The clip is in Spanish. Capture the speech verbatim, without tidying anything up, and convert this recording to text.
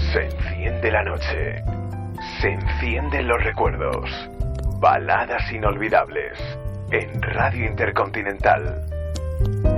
Se enciende la noche. Se encienden los recuerdos. Baladas inolvidables en Radio Intercontinental.